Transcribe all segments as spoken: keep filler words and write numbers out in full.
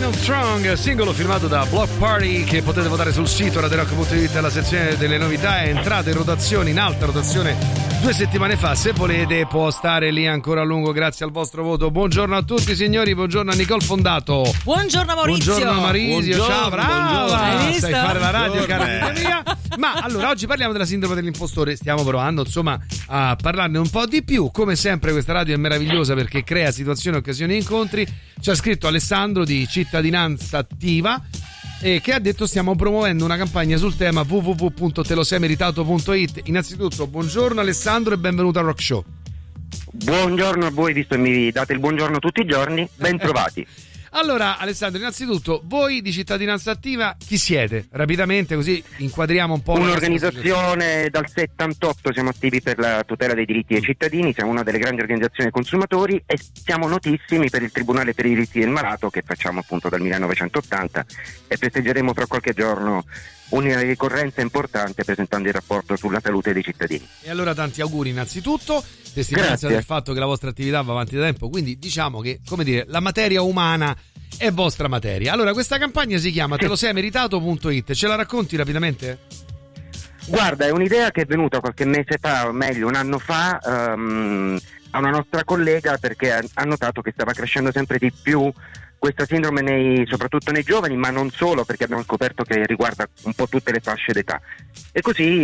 Final Strong, singolo firmato da Block Party che potete votare sul sito radio rock punto it. La sezione delle novità è entrata in rotazione, in alta rotazione due settimane fa. Se volete può stare lì ancora a lungo grazie al vostro voto. Buongiorno a tutti signori, buongiorno a Nicole Fondato. Buongiorno Maurizio. Buongiorno Maurizio, ciao, brava. Hai Sai fare la radio, cara mia. Ma allora oggi parliamo della sindrome dell'impostore, stiamo provando insomma a parlarne un po' di più. Come sempre questa radio è meravigliosa perché crea situazioni, occasioni e incontri. Ci ha scritto Alessandro di Cittadinanza Attiva eh, che ha detto stiamo promuovendo una campagna sul tema w w w punto te lo sei meritato punto it. Innanzitutto buongiorno Alessandro e benvenuto al Rock Show. Buongiorno a voi, visto che mi date il buongiorno tutti i giorni, ben trovati. Allora Alessandro, innanzitutto voi di Cittadinanza Attiva chi siete? Rapidamente così inquadriamo un po'. Un'organizzazione dal settantotto, siamo attivi per la tutela dei diritti dei cittadini, siamo una delle grandi organizzazioni dei consumatori e siamo notissimi per il Tribunale per i diritti del malato che facciamo appunto dal millenovecentottanta e festeggeremo tra qualche giorno una ricorrenza importante presentando il rapporto sulla salute dei cittadini. E allora tanti auguri innanzitutto, testimonianza del fatto che la vostra attività va avanti da tempo, quindi diciamo che, come dire, la materia umana è vostra materia. Allora questa campagna si chiama te lo sei meritato punto it, ce la racconti rapidamente? Guarda, è un'idea che è venuta qualche mese fa, o meglio un anno fa, um, a una nostra collega perché ha, ha notato che stava crescendo sempre di più questa sindrome nei, soprattutto nei giovani, ma non solo, perché abbiamo scoperto che riguarda un po' tutte le fasce d'età. E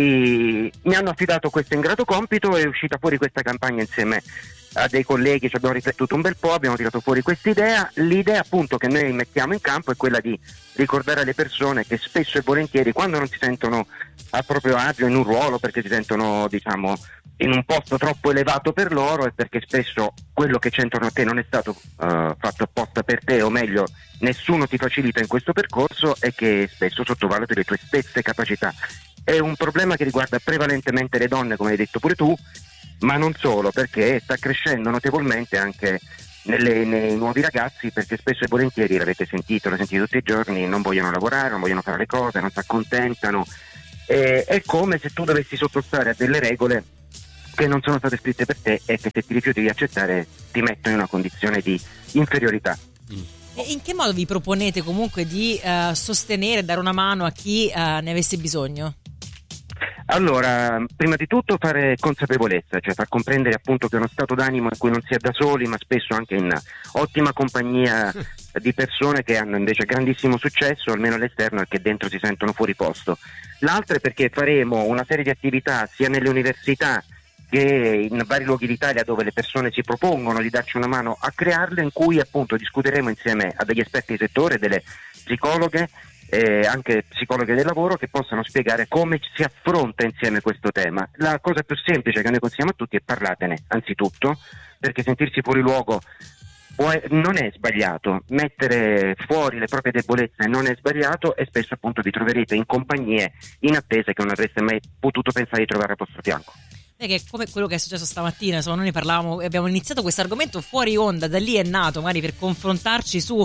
così mi hanno affidato questo ingrato compito, è uscita fuori questa campagna insieme a dei colleghi, ci abbiamo riflettuto un bel po', abbiamo tirato fuori questa idea. L'idea appunto che noi mettiamo in campo è quella di ricordare alle persone che spesso e volentieri quando non si sentono a proprio agio in un ruolo, perché si sentono diciamo in un posto troppo elevato per loro, e perché spesso quello che c'è intorno a te non è stato uh, fatto apposta per te, o meglio nessuno ti facilita in questo percorso, e che spesso sottovaluti le tue stesse capacità. È un problema che riguarda prevalentemente le donne, come hai detto pure tu, ma non solo, perché sta crescendo notevolmente anche nelle, nei nuovi ragazzi, perché spesso e volentieri, l'avete sentito, lo sentite tutti i giorni, non vogliono lavorare, non vogliono fare le cose, non si accontentano. E, è come se tu dovessi sottostare a delle regole che non sono state scritte per te e che se ti rifiuti di accettare ti mettono in una condizione di inferiorità. E in che modo vi proponete comunque di uh, sostenere, dare una mano a chi uh, ne avesse bisogno? Allora, prima di tutto fare consapevolezza, cioè far comprendere appunto che è uno stato d'animo in cui non si è da soli, ma spesso anche in ottima compagnia di persone che hanno invece grandissimo successo, almeno all'esterno, e che dentro si sentono fuori posto. L'altra è perché faremo una serie di attività sia nelle università che in vari luoghi d'Italia dove le persone si propongono di darci una mano a crearle, in cui appunto discuteremo insieme a degli esperti di settore, delle psicologhe, eh, anche psicologhe del lavoro, che possano spiegare come si affronta insieme questo tema. La cosa più semplice che noi consigliamo a tutti è parlatene anzitutto, perché sentirsi fuori luogo non è sbagliato, mettere fuori le proprie debolezze non è sbagliato, e spesso appunto vi troverete in compagnie inattese che non avreste mai potuto pensare di trovare al vostro fianco. Che è come quello che è successo stamattina, insomma, noi ne parlavamo, abbiamo iniziato questo argomento fuori onda, da lì è nato magari per confrontarci su uh,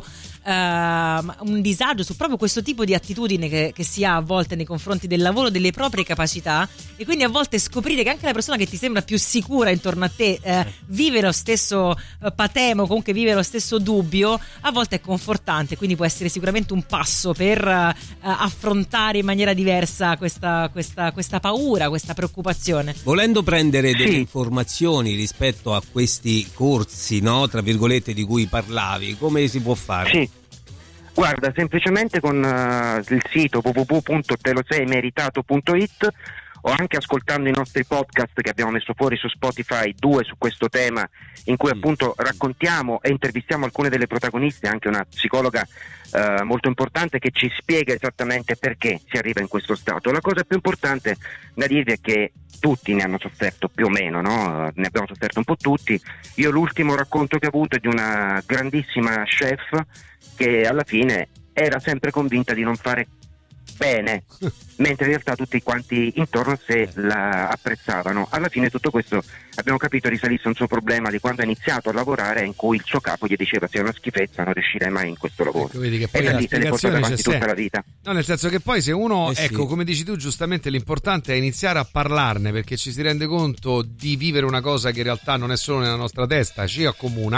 un disagio, su proprio questo tipo di attitudine che, che si ha a volte nei confronti del lavoro, delle proprie capacità, e quindi a volte scoprire che anche la persona che ti sembra più sicura intorno a te uh, vive lo stesso uh, patemo, comunque vive lo stesso dubbio, a volte è confortante, quindi può essere sicuramente un passo per uh, affrontare in maniera diversa questa, questa, questa paura, questa preoccupazione. Volendo prendere delle sì. informazioni rispetto a questi corsi, no, tra virgolette, di cui parlavi, come si può fare? Sì, guarda, semplicemente con uh, il sito w w w punto te lo sei meritato punto it, o anche ascoltando i nostri podcast che abbiamo messo fuori su Spotify, due su questo tema, in cui appunto raccontiamo e intervistiamo alcune delle protagoniste, anche una psicologa uh, molto importante che ci spiega esattamente perché si arriva in questo stato. La cosa più importante da dirvi è che tutti ne hanno sofferto più o meno, no? Ne abbiamo sofferto un po' tutti. Io l'ultimo racconto che ho avuto è di una grandissima chef che alla fine era sempre convinta di non fare bene, mentre in realtà tutti quanti intorno a sé la apprezzavano. Alla fine tutto questo abbiamo capito risalisse a un suo problema di quando ha iniziato a lavorare, in cui il suo capo gli diceva sei una schifezza, non riuscirai mai in questo lavoro. Ecco, vedi che poi e da la lì se ne porta avanti tutta sempre. la vita. No, nel senso che poi se uno, eh sì. ecco, come dici tu giustamente, l'importante è iniziare a parlarne, perché ci si rende conto di vivere una cosa che in realtà non è solo nella nostra testa, ci accomuna.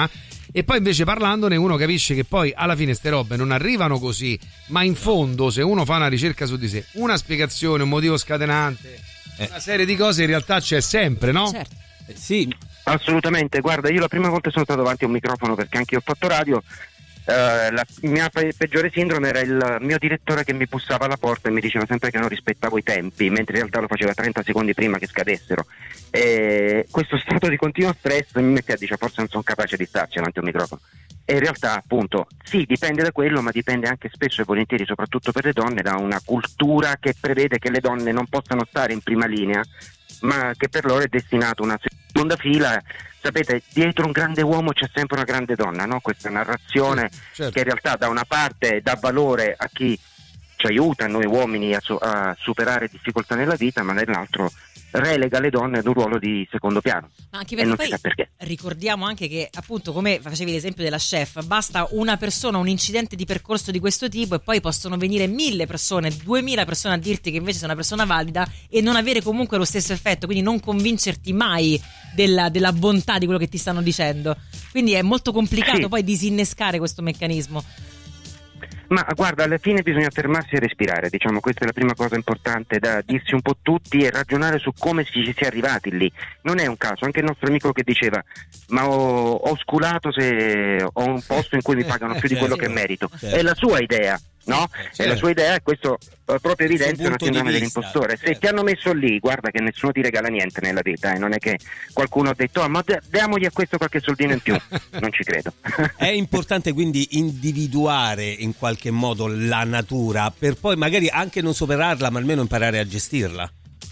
E poi invece parlandone uno capisce che poi alla fine ste robe non arrivano così, ma in fondo se uno fa una ricerca su di sé, una spiegazione, un motivo scatenante, eh. una serie di cose in realtà c'è sempre, no? Certo. Eh, sì. Assolutamente, guarda, io la prima volta sono stato davanti a un microfono perché anche io ho fatto radio. Uh, la mia pe- peggiore sindrome era il mio direttore che mi bussava alla porta e mi diceva sempre che non rispettavo i tempi, mentre in realtà lo faceva trenta secondi prima che scadessero. E questo stato di continuo stress mi mette a dire forse non sono capace di starci davanti a un microfono. E in realtà appunto sì, dipende da quello, ma dipende anche spesso e volentieri, soprattutto per le donne, da una cultura che prevede che le donne non possano stare in prima linea, ma che per loro è destinato una seconda fila. Sapete, dietro un grande uomo c'è sempre una grande donna, no? Questa narrazione sì, certo. che in realtà da una parte dà valore a chi ci aiuta, noi uomini, a, su- a superare difficoltà nella vita, ma nell'altro relega le donne ad un ruolo di secondo piano. Ma anche e perché non poi si sa perché. ricordiamo anche che, appunto, come facevi l'esempio della chef, basta una persona, un incidente di percorso di questo tipo e poi possono venire mille persone, duemila persone a dirti che invece sei una persona valida e non avere comunque lo stesso effetto, quindi non convincerti mai della, della bontà di quello che ti stanno dicendo. Quindi è molto complicato Sì. poi disinnescare questo meccanismo. Ma guarda, alla fine bisogna fermarsi e respirare, diciamo, questa è la prima cosa importante da dirsi un po' tutti e ragionare su come ci si è arrivati lì. Non è un caso, anche il nostro amico che diceva ma ho, ho sculato se ho un posto in cui mi pagano più di quello che merito, è la sua idea, no? Certo. È la sua idea e questo uh, proprio Il suo evidenzia una punto di sindrome vista, dell'impostore. certo. Se ti hanno messo lì, guarda che nessuno ti regala niente nella vita, eh? Non è che qualcuno ha detto ah, ma d- diamogli a questo qualche soldino in più, non ci credo. È importante quindi individuare in qualche modo la natura per poi magari anche non superarla, ma almeno imparare a gestirla.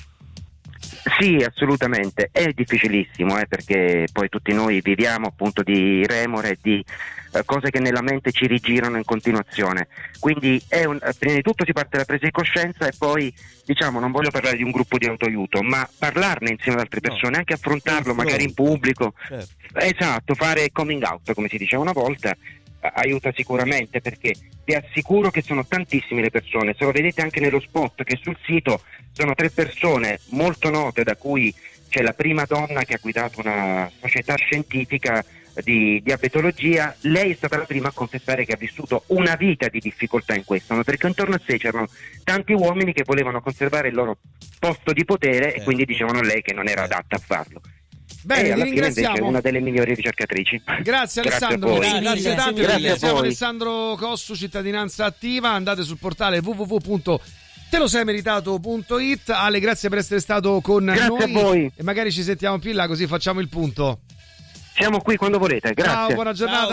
Sì, assolutamente, è difficilissimo eh, perché poi tutti noi viviamo appunto di remore, di eh, cose che nella mente ci rigirano in continuazione, quindi è un, prima di tutto si parte dalla presa di coscienza e poi diciamo non voglio parlare di un gruppo di autoaiuto, ma parlarne insieme ad altre persone, no. Anche affrontarlo In magari in fronte. pubblico, Certo. esatto, fare coming out come si diceva una volta aiuta sicuramente perché vi assicuro che sono tantissime le persone, se lo vedete anche nello spot che sul sito sono tre persone molto note da cui c'è la prima donna che ha guidato una società scientifica di diabetologia, lei è stata la prima a confessare che ha vissuto una vita di difficoltà in questo, ma perché intorno a sé c'erano tanti uomini che volevano conservare il loro posto di potere e quindi dicevano a lei che non era adatta a farlo. Bene, e alla ti fine invece ringraziamo. è una delle migliori ricercatrici. Grazie Alessandro, a voi. grazie, grazie tante. Grazie a Ringraziamo voi. Alessandro Cossu, Cittadinanza Attiva. Andate sul portale w w w punto te lo sei meritato punto it. Ale, grazie per essere stato con Grazie noi a voi. e magari ci sentiamo più in là così facciamo il punto. Siamo qui quando volete, grazie. Ciao, buona giornata.